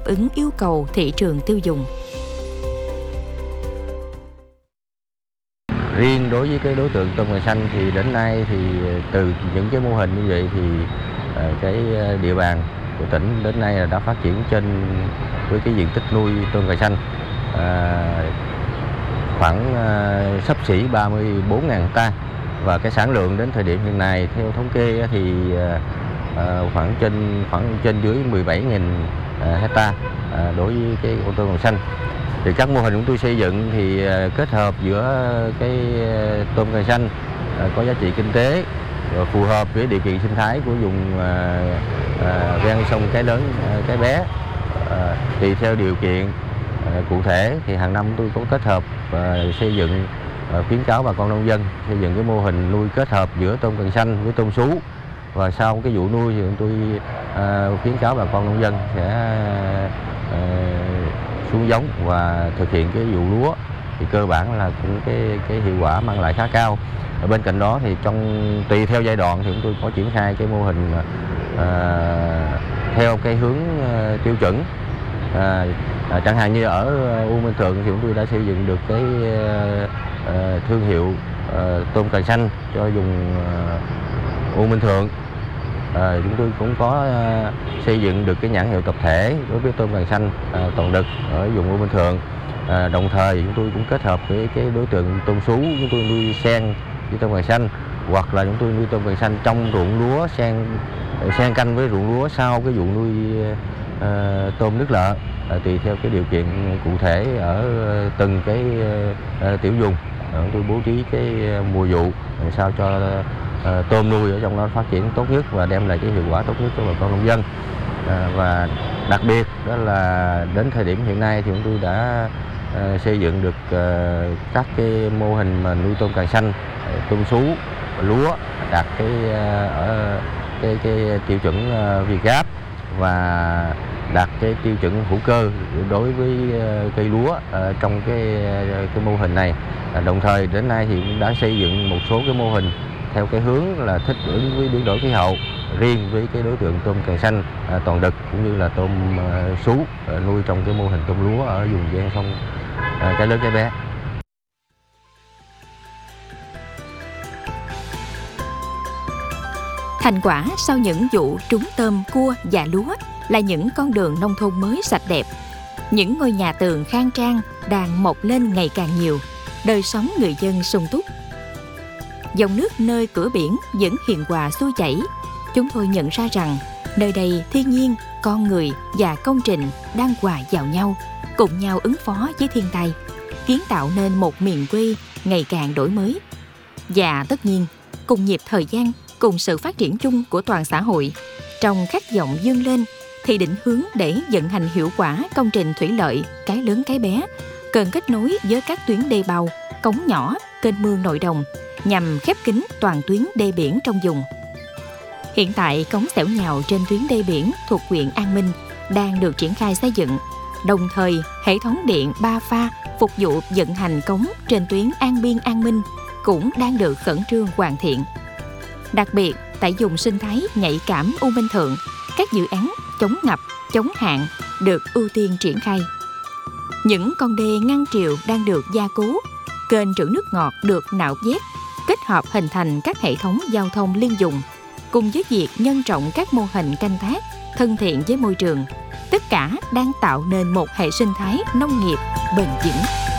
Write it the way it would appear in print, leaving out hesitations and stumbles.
ứng yêu cầu thị trường tiêu dùng. Riêng đối với cái đối tượng tôm càng xanh thì đến nay thì từ những cái mô hình như vậy thì cái địa bàn của tỉnh đến nay là đã phát triển với cái diện tích nuôi tôm càng xanh khoảng xấp xỉ 34.000 ha, và cái sản lượng đến thời điểm hiện nay theo thống kê thì khoảng trên dưới 17.000 hecta đối với cái ô tôm càng xanh. Thì các mô hình chúng tôi xây dựng thì kết hợp giữa cái tôm càng xanh có giá trị kinh tế phù hợp với điều kiện sinh thái của vùng ven sông Cái Lớn, Cái Bé. Tùy theo điều kiện cụ thể thì hàng năm tôi có kết hợp xây dựng, khuyến cáo bà con nông dân xây dựng cái mô hình nuôi kết hợp giữa tôm càng xanh với tôm sú. Và sau cái vụ nuôi thì tôi khuyến cáo bà con nông dân sẽ xuống giống và thực hiện cái vụ lúa, thì cơ bản là cũng cái hiệu quả mang lại khá cao. Ở bên cạnh đó thì tùy theo giai đoạn thì chúng tôi có triển khai cái mô hình theo cái hướng tiêu chuẩn. Chẳng hạn như ở U Minh Thượng thì chúng tôi đã xây dựng được cái thương hiệu tôm càng xanh cho vùng U Minh Thượng. Chúng tôi cũng có xây dựng được cái nhãn hiệu tập thể đối với tôm càng xanh toàn đực ở vùng U Minh Thượng. Đồng thời chúng tôi cũng kết hợp với cái đối tượng tôm sú, chúng tôi nuôi xen với tôm càng xanh, hoặc là chúng tôi nuôi tôm càng xanh trong ruộng lúa xen canh với ruộng lúa sau cái vụ nuôi tôm nước lợ, tùy theo cái điều kiện cụ thể ở từng cái tiểu vùng. Chúng tôi bố trí cái mùa vụ làm sao cho tôm nuôi ở trong đó phát triển tốt nhất và đem lại cái hiệu quả tốt nhất cho bà con nông dân. Và đặc biệt đó là đến thời điểm hiện nay thì chúng tôi đã xây dựng được các cái mô hình mà nuôi tôm càng xanh, tôm sú, lúa đạt cái tiêu chuẩn Việt Gáp và đạt cái tiêu chuẩn hữu cơ đối với cây lúa trong cái mô hình này. Đồng thời đến nay thì cũng đã xây dựng một số cái mô hình theo cái hướng là thích ứng với biến đổi khí hậu riêng với cái đối tượng tôm càng xanh toàn đực cũng như là tôm sú nuôi trong cái mô hình tôm lúa ở vùng ven sông Cái Lớn, Cái Bé. Thành quả sau những vụ trúng tôm, cua và lúa là những con đường nông thôn mới sạch đẹp. Những ngôi nhà tường khang trang đang mọc lên ngày càng nhiều, đời sống người dân sung túc. Dòng nước nơi cửa biển vẫn hiền hòa xuôi chảy. Chúng tôi nhận ra rằng nơi đây thiên nhiên, con người và công trình đang hòa vào nhau, cùng nhau ứng phó với thiên tai, kiến tạo nên một miền quê ngày càng đổi mới. Và tất nhiên, cùng nhịp thời gian, cùng sự phát triển chung của toàn xã hội, trong khát vọng vươn lên thì định hướng để vận hành hiệu quả công trình thủy lợi Cái Lớn, Cái Bé cần kết nối với các tuyến đê bao, cống nhỏ, kênh mương nội đồng nhằm khép kín toàn tuyến đê biển trong vùng. Hiện tại, cống xẻo nhào trên tuyến đê biển thuộc huyện An Minh đang được triển khai xây dựng. Đồng thời, hệ thống điện 3 pha phục vụ vận hành cống trên tuyến An Biên, An Minh cũng đang được khẩn trương hoàn thiện. Đặc biệt, tại vùng sinh thái nhạy cảm U Minh Thượng, các dự án chống ngập, chống hạn được ưu tiên triển khai. Những con đê ngăn triều đang được gia cố, kênh trữ nước ngọt được nạo vét, kết hợp hình thành các hệ thống giao thông liên vùng, cùng với việc nhân rộng các mô hình canh tác thân thiện với môi trường. Tất cả đang tạo nên một hệ sinh thái nông nghiệp bền vững.